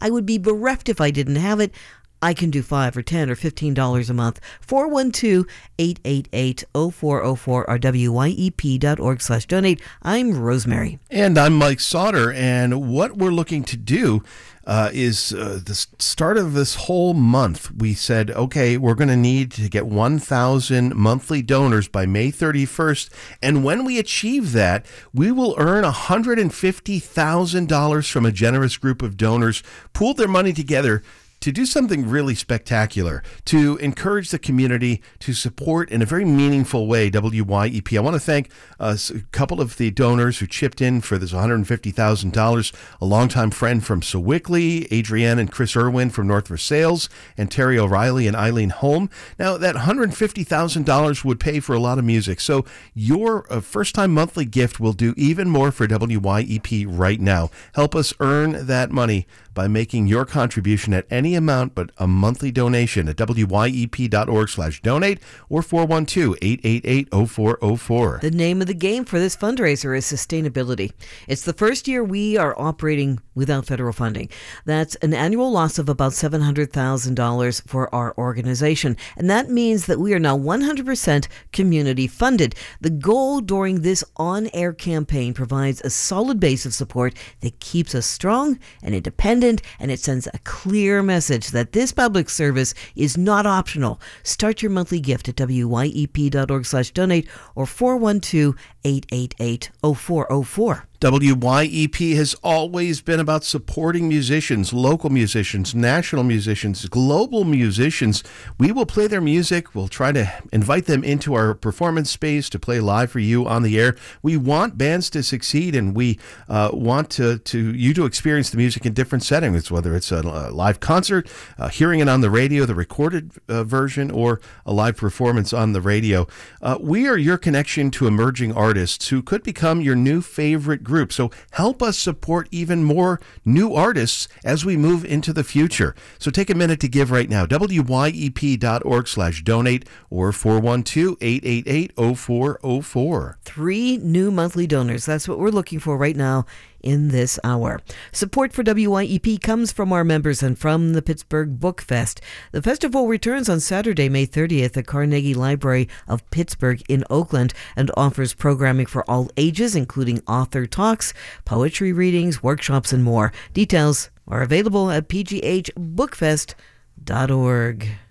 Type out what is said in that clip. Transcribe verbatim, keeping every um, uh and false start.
I would be bereft if I didn't have it. I can do five or ten or fifteen dollars a month. four one two, eight eight eight, zero four zero four or W Y E P dot org slash donate. I'm Rosemary. And I'm Mike Sauter. And what we're looking to do uh, is uh, the start of this whole month. We said, okay, we're going to need to get one thousand monthly donors by May thirty-first. And when we achieve that, we will earn one hundred fifty thousand dollars from a generous group of donors, pooled their money together to do something really spectacular, to encourage the community, to support in a very meaningful way W Y E P. I want to thank uh, a couple of the donors who chipped in for this one hundred fifty thousand dollars, a longtime friend from Sewickley, Adrienne and Chris Irwin from North Versailles, and Terry O'Reilly and Eileen Holm. Now, that one hundred fifty thousand dollars would pay for a lot of music, so your uh, first-time monthly gift will do even more for W Y E P right now. Help us earn that money by making your contribution at any amount but a monthly donation at W Y E P dot org slash donate or four one two, eight eight eight, zero four zero four. The name of the game for this fundraiser is sustainability. It's the first year we are operating without federal funding. That's an annual loss of about seven hundred thousand dollars for our organization. And that means that we are now one hundred percent community funded. The goal during this on-air campaign provides a solid base of support that keeps us strong and independent, and it sends a clear message that this public service is not optional. Start your monthly gift at W Y E P dot org slash donate or four one two, eight eight eight, zero four zero four. W Y E P has always been about supporting musicians, local musicians, national musicians, global musicians. We will play their music. We'll try to invite them into our performance space to play live for you on the air. We want bands to succeed, and we uh, want to, to you to experience the music in different settings, whether it's a, a live concert, uh, hearing it on the radio, the recorded uh, version, or a live performance on the radio. Uh, we are your connection to emerging artists who could become your new favorite group. So help us support even more new artists as we move into the future. So take a minute to give right now. W Y E P dot org slash donate or four one two, eight eight eight, zero four zero four. Three new monthly donors. That's what we're looking for right now in this hour. Support for W Y E P comes from our members and from the Pittsburgh Book Fest. The festival returns on Saturday, May thirtieth at Carnegie Library of Pittsburgh in Oakland and offers programming for all ages, including author talks, poetry readings, workshops, and more. Details are available at p g h book fest dot org.